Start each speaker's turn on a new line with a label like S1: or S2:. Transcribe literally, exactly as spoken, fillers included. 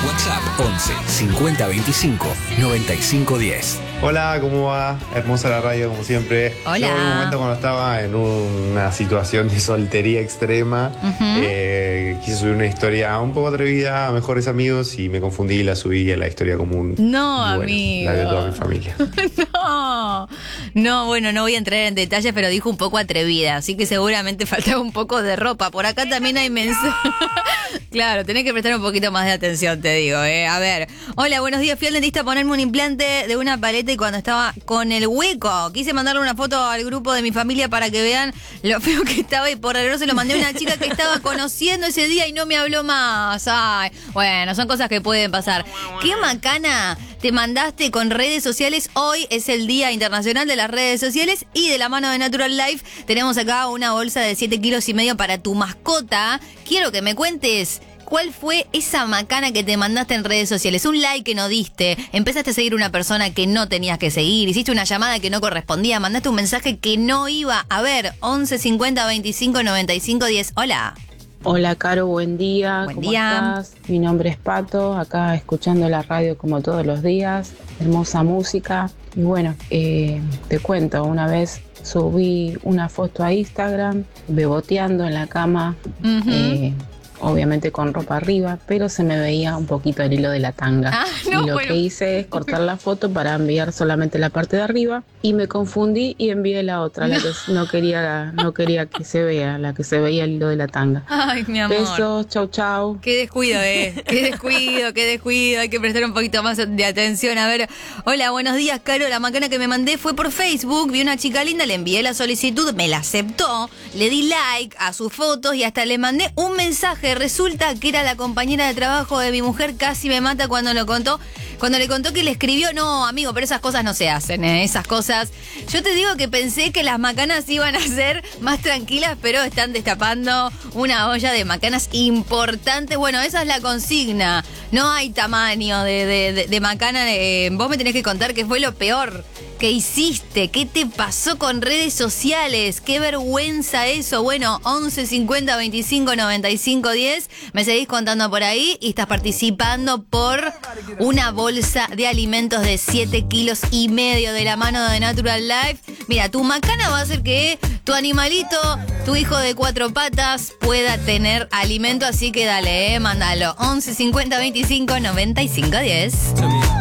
S1: WhatsApp once cincuenta veinticinco noventa y cinco diez.
S2: Hola, ¿cómo va? Hermosa la radio, como siempre.
S3: Hola.
S2: Yo en un momento cuando estaba en una situación de soltería extrema,
S3: Uh-huh.
S2: eh, quise subir una historia un poco atrevida a mejores amigos y me confundí y la subí a la historia común.
S3: No,
S2: Y bueno,
S3: amigo.
S2: la de toda mi familia.
S3: No, no, bueno, no voy a entrar en detalles, pero dijo un poco atrevida, así que seguramente faltaba un poco de ropa. Por acá también hay mensajes. Claro, tenés que prestar un poquito más de atención, te digo, eh. A ver, hola, buenos días, fui al dentista a ponerme un implante de una paleta y cuando estaba con el hueco, quise mandarle una foto al grupo de mi familia para que vean lo feo que estaba y por error se lo mandé a una chica que estaba conociendo ese día y no me habló más. Ay, bueno, son cosas que pueden pasar. ¿Qué macana te mandaste con redes sociales? Hoy es el Día Internacional de las Redes Sociales y de la mano de Natural Life tenemos acá una bolsa de siete kilos y medio para tu mascota. Quiero que me cuentes cuál fue esa macana que te mandaste en redes sociales. Un like que no diste, empezaste a seguir una persona que no tenías que seguir, hiciste una llamada que no correspondía, mandaste un mensaje que no iba. A ver, once cincuenta veinticinco noventa y cinco diez. Hola.
S4: Hola, Caro, buen día.
S3: Buen
S4: ¿Cómo
S3: día.
S4: estás? Mi nombre es Pato, acá escuchando la radio como todos los días. Hermosa música. Y bueno, eh, te cuento, una vez subí una foto a Instagram, beboteando en la cama,
S3: Uh-huh.
S4: eh, obviamente con ropa arriba, pero se me veía un poquito el hilo de la tanga.
S3: Ah, no,
S4: y lo
S3: bueno.
S4: que hice es cortar la foto para enviar solamente la parte de arriba y me confundí y envié la otra, la que no quería, no quería que se vea, la que se veía el hilo de la tanga.
S3: Ay, mi amor.
S4: Besos, chau chau.
S3: Qué descuido, eh. Qué descuido, qué descuido. Hay que prestar un poquito más de atención. A ver, hola, buenos días, Caro. La macana que me mandé fue por Facebook. Vi una chica linda, le envié la solicitud, me la aceptó, le di like a sus fotos y hasta le mandé un mensaje. Resulta que era la compañera de trabajo de mi mujer, casi me mata cuando lo contó. Cuando le contó que le escribió, no, amigo, pero esas cosas no se hacen, ¿eh? Esas cosas. Yo te digo que pensé que las macanas iban a ser más tranquilas, pero están destapando una olla de macanas importantes. Bueno, esa es la consigna. No hay tamaño de, de, de, de macana. Eh, vos me tenés que contar qué fue lo peor que hiciste, qué te pasó con redes sociales, qué vergüenza eso. Bueno, once cincuenta veinticinco noventa y cinco diez, me seguís contando por ahí y estás participando por una bolsa de alimentos de siete kilos y medio de la mano de Natural Life. Mira, tu macana va a hacer que tu animalito, tu hijo de cuatro patas, pueda tener alimento, así que dale, eh, mándalo. once cincuenta veinticinco noventa y cinco diez.